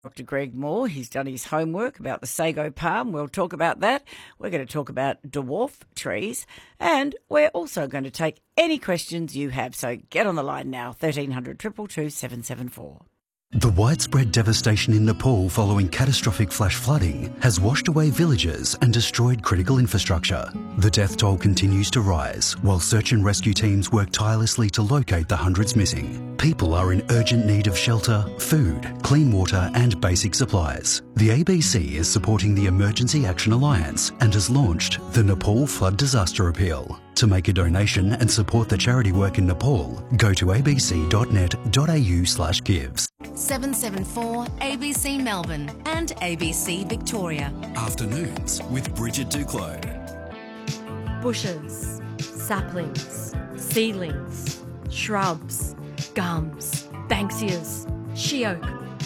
Dr. Greg Moore. He's done his homework about the sago palm. We'll talk about that. We're going to talk about dwarf trees, and we're also going to take any questions you have. So get on the line now, 1300 222 774. The widespread devastation in Nepal following catastrophic flash flooding has washed away villages and destroyed critical infrastructure. The death toll continues to rise, while search and rescue teams work tirelessly to locate the hundreds missing. People are in urgent need of shelter, food, clean water and basic supplies. The ABC is supporting the Emergency Action Alliance and has launched the Nepal Flood Disaster Appeal. To make a donation and support the charity work in Nepal, go to abc.net.au/gives. 774 ABC Melbourne and ABC Victoria. Afternoons with Bridget Duclos. Bushes, saplings, seedlings, shrubs, gums, banksias, sheoak,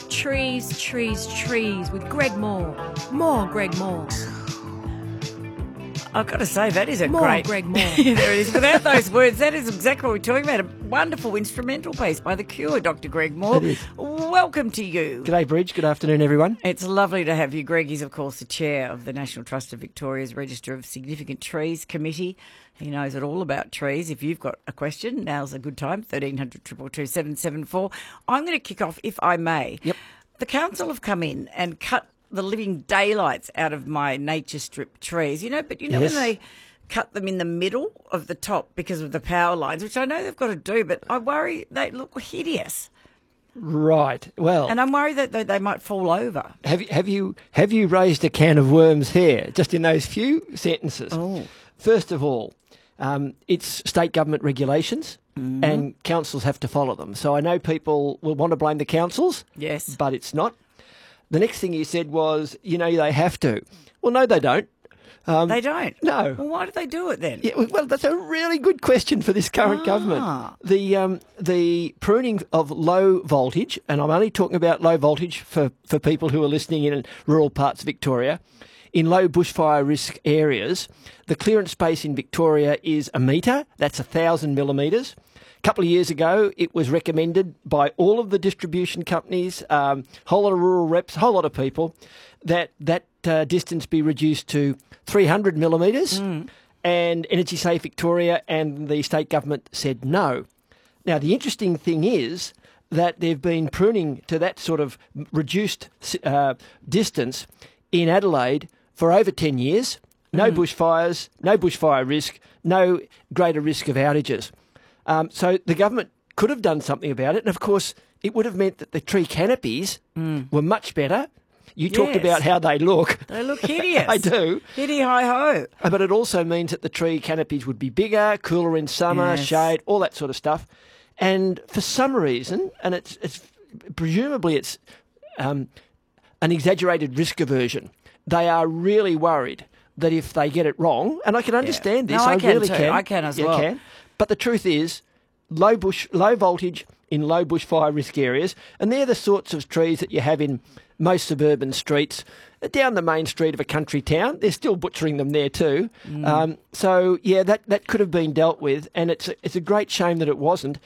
trees with Greg Moore. More Greg Moore. I've got to say, that is More Greg Moore. There it is. Without those words, that is exactly what we're talking about. A wonderful instrumental piece by The Cure, Dr. Greg Moore. It is. Welcome to you. G'day, Bridge. Good afternoon, everyone. It's lovely to have you. Greg is, of course, the chair of the National Trust of Victoria's Register of Significant Trees Committee. He knows it all about trees. If you've got a question, now's a good time, 1300 222 774. I'm going to kick off, if I may. Yep. The council have come in and cut the living daylights out of my nature strip trees, but Yes. when they cut them in the middle of the top because of the power lines, which I know they've got to do, but I worry they look hideous. Right. Well, And I'm worried that they might fall over. have you raised a can of worms here, just in those few sentences? Oh. First of all, it's state government regulations, and councils have to follow them. So I know people will want to blame the councils, Yes. but it's not. The next thing you said was, they have to. Well, no, they don't. They don't? No. Well, why do they do it then? Yeah, well, that's a really good question for this current government. The pruning of low voltage, and I'm only talking about low voltage for people who are listening in rural parts of Victoria, in low bushfire risk areas, the clearance space in Victoria is 1 metre. That's 1,000 millimetres. A couple of years ago, it was recommended by all of the distribution companies, whole lot of rural reps, whole lot of people, that distance be reduced to 300 millimetres. And Energy Safe Victoria and the state government said no. Now, the interesting thing is that they've been pruning to that sort of reduced distance in Adelaide for over 10 years. No bushfires, no bushfire risk, no greater risk of outages. So the government could have done something about it. And, of course, it would have meant that the tree canopies were much better. You talked about how they look. They look hideous. I do. Hitty hi-ho. But it also means that the tree canopies would be bigger, cooler in summer, shade, all that sort of stuff. And for some reason, and it's presumably it's an exaggerated risk aversion, they are really worried that if they get it wrong, and I can understand this, No, I can really too. can. I can as You well. can. But the truth is, low voltage in low bushfire risk areas, and they're the sorts of trees that you have in most suburban streets. Down the main street of a country town, they're still butchering them there too. So yeah, that could have been dealt with, and it's a great shame that it wasn't.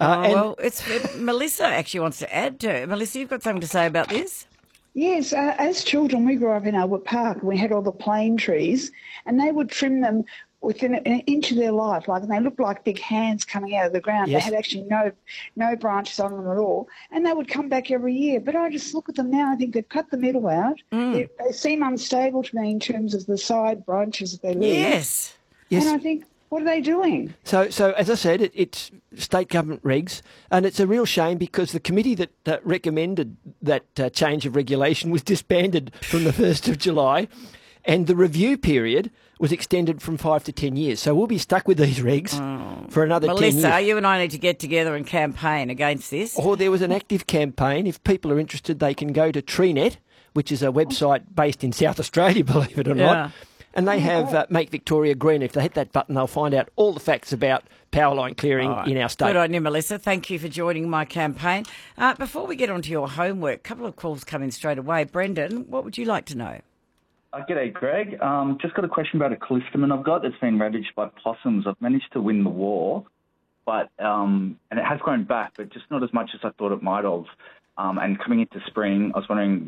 Melissa actually wants to add to it. Melissa, you've got something to say about this? Yes, as children, we grew up in Albert Park. We had all the plane trees, and they would trim them within an inch of their life, and they looked like big hands coming out of the ground. Yes. They had actually no branches on them at all, and they would come back every year. But I just look at them now, I think they've cut the middle out. They seem unstable to me in terms of the side branches that they leave. Yes. And I think, what are they doing? So as I said, it's state government regs, and it's a real shame because the committee that recommended that change of regulation was disbanded from the 1st of July, and the review period was extended from 5 to 10 years. So we'll be stuck with these regs for another 10 years. Melissa, you and I need to get together and campaign against this. Or there was an active campaign. If people are interested, they can go to TreeNet, which is a website based in South Australia, believe it or not. And they have Make Victoria Green. If they hit that button, they'll find out all the facts about power line clearing in our state. Good on you, Melissa. Thank you for joining my campaign. Before we get on to your homework, a couple of calls come in straight away. Brendan, what would you like to know? G'day, Greg. Just got a question about a callistemon I've got that's been ravaged by possums. I've managed to win the war, but and it has grown back, but just not as much as I thought it might have. And coming into spring, I was wondering